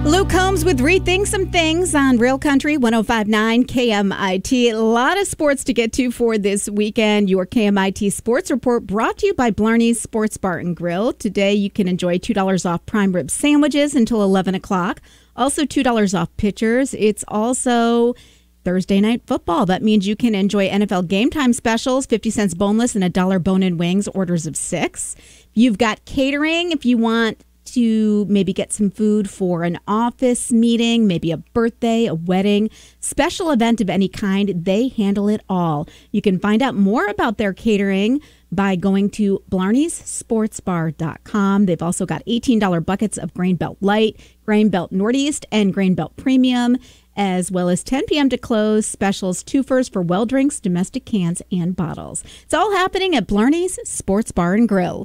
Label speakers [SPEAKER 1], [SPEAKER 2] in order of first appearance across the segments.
[SPEAKER 1] Luke Combs with Rethink Some Things on Real Country 105.9 KMIT. A lot of sports to get to for this weekend. Your KMIT Sports Report brought to you by Blarney's Sports Bar and Grill. Today you can enjoy $2 off prime rib sandwiches until 11 o'clock. Also $2 off pitchers. It's also Thursday night football. That means you can enjoy NFL Game Time specials, 50 cents boneless and $1 bone-in wings, orders of 6. You've got catering if you want to maybe get some food for an office meeting, maybe a birthday, a wedding, special event of any kind. They handle it all. You can find out more about their catering by going to blarneyssportsbar.com. They've also got $18 buckets of Grain Belt Light, Grain Belt Northeast, and Grain Belt Premium, as well as 10 p.m. to close specials, twofers for well drinks, domestic cans, and bottles. It's all happening at Blarney's Sports Bar and Grill.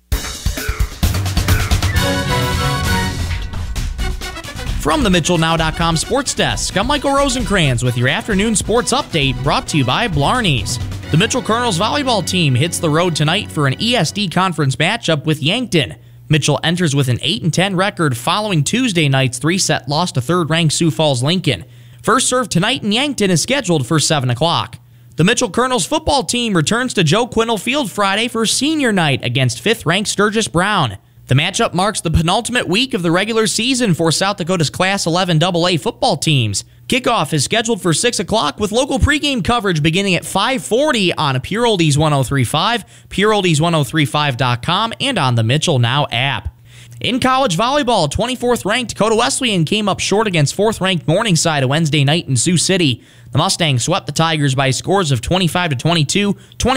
[SPEAKER 2] From the MitchellNow.com Sports Desk, I'm Michael Rosencrans with your afternoon sports update brought to you by Blarney's. The Mitchell Colonels volleyball team hits the road tonight for an ESD conference matchup with Yankton. Mitchell enters with an 8-10 record following Tuesday night's 3-set loss to third-ranked Sioux Falls Lincoln. First serve tonight in Yankton is scheduled for 7 o'clock. The Mitchell Colonels football team returns to Joe Quinnell Field Friday for senior night against 5th-ranked Sturgis Brown. The matchup marks the penultimate week of the regular season for South Dakota's Class 11 AA football teams. Kickoff is scheduled for 6 o'clock with local pregame coverage beginning at 5:40 on Pure Oldies 103.5, PureOldies1035.com, and on the Mitchell Now app. In college volleyball, 24th-ranked Dakota Wesleyan came up short against 4th-ranked Morningside a Wednesday night in Sioux City. The Mustangs swept the Tigers by scores of 25-22,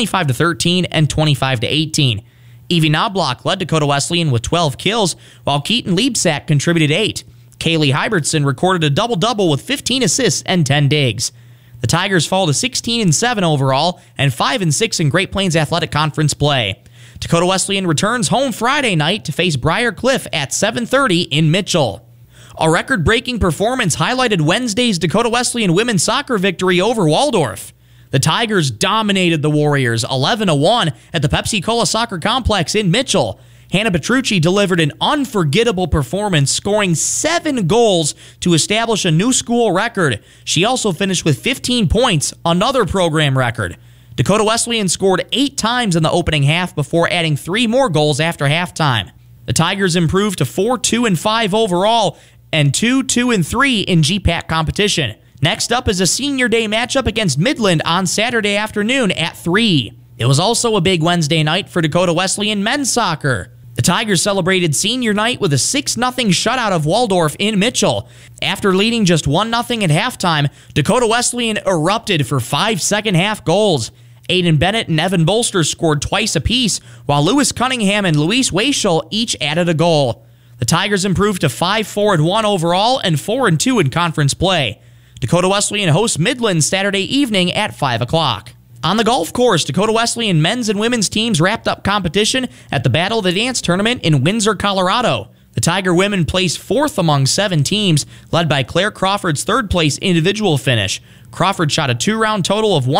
[SPEAKER 2] 25-13, and 25-18. Evie Knobloch led Dakota Wesleyan with 12 kills, while Keaton Liebsack contributed 8. Kaylee Hybertson recorded a double-double with 15 assists and 10 digs. The Tigers fall to 16-7 overall and 5-6 in Great Plains Athletic Conference play. Dakota Wesleyan returns home Friday night to face Briar Cliff at 7:30 in Mitchell. A record-breaking performance highlighted Wednesday's Dakota Wesleyan women's soccer victory over Waldorf. The Tigers dominated the Warriors 11-1 at the Pepsi-Cola Soccer Complex in Mitchell. Hannah Petrucci delivered an unforgettable performance, scoring 7 goals to establish a new school record. She also finished with 15 points, another program record. Dakota Wesleyan scored 8 times in the opening half before adding 3 more goals after halftime. The Tigers improved to 4-2-5 overall and 2-2-3 in GPAC competition. Next up is a senior day matchup against Midland on Saturday afternoon at 3. It was also a big Wednesday night for Dakota Wesleyan men's soccer. The Tigers celebrated senior night with a 6-0 shutout of Waldorf in Mitchell. After leading just 1-0 at halftime, Dakota Wesleyan erupted for 5 second-half goals. Aiden Bennett and Evan Bolster scored twice apiece, while Lewis Cunningham and Luis Weischel each added a goal. The Tigers improved to 5-4-1 overall and 4-2 in conference play. Dakota Wesleyan hosts Midland Saturday evening at 5 o'clock. On the golf course, Dakota Wesleyan men's and women's teams wrapped up competition at the Battle of the Dance tournament in Windsor, Colorado. The Tiger women placed 4th among 7 teams, led by Claire Crawford's 3rd-place individual finish. Crawford shot a 2-round total of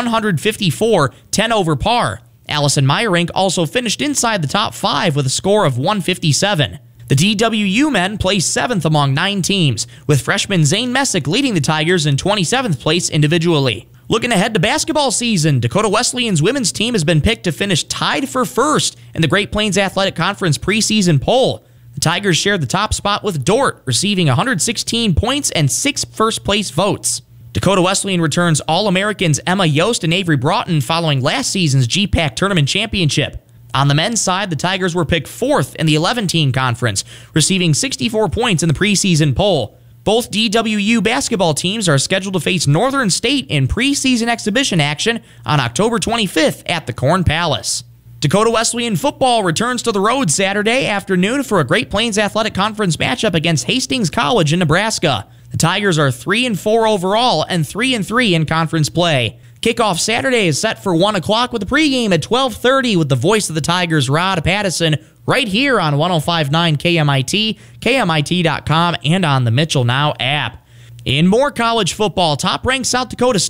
[SPEAKER 2] 154, 10 over par. Allison Meyerink also finished inside the top 5 with a score of 157. The DWU men placed 7th among 9 teams, with freshman Zane Messick leading the Tigers in 27th place individually. Looking ahead to basketball season, Dakota Wesleyan's women's team has been picked to finish tied for 1st in the Great Plains Athletic Conference preseason poll. The Tigers shared the top spot with Dordt, receiving 116 points and 6 first-place votes. Dakota Wesleyan returns All-Americans Emma Yost and Avery Broughton following last season's GPAC Tournament Championship. On the men's side, the Tigers were picked 4th in the 11-team conference, receiving 64 points in the preseason poll. Both DWU basketball teams are scheduled to face Northern State in preseason exhibition action on October 25th at the Corn Palace. Dakota Wesleyan football returns to the road Saturday afternoon for a Great Plains Athletic Conference matchup against Hastings College in Nebraska. The Tigers are 3-4 overall and 3-3 in conference play. Kickoff Saturday is set for 1 o'clock with a pregame at 12:30 with the voice of the Tigers, Rod Pattison, right here on 105.9 KMIT, KMIT.com, and on the Mitchell Now app. In more college football, top-ranked South Dakota